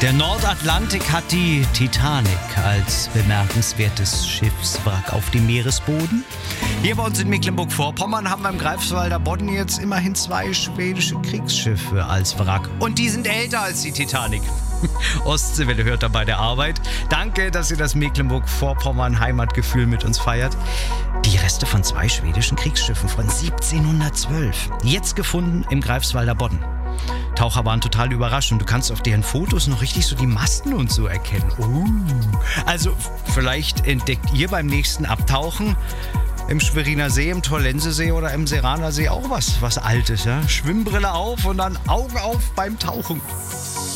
Der Nordatlantik hat die Titanic als bemerkenswertes Schiffswrack auf dem Meeresboden. Hier bei uns in Mecklenburg-Vorpommern haben wir im Greifswalder Bodden jetzt immerhin 2 schwedische Kriegsschiffe als Wrack. Und die sind älter als die Titanic. Ostseewelle hört da bei der Arbeit. Danke, dass ihr das Mecklenburg-Vorpommern-Heimatgefühl mit uns feiert. Die Reste von 2 schwedischen Kriegsschiffen von 1712. Jetzt gefunden im Greifswalder Bodden. Taucher waren total überrascht und du kannst auf deren Fotos noch richtig so die Masten und so erkennen. Also vielleicht entdeckt ihr beim nächsten Abtauchen im Schweriner See, im Torlensesee oder im Seraner See auch was Altes. Ja? Schwimmbrille auf und dann Augen auf beim Tauchen.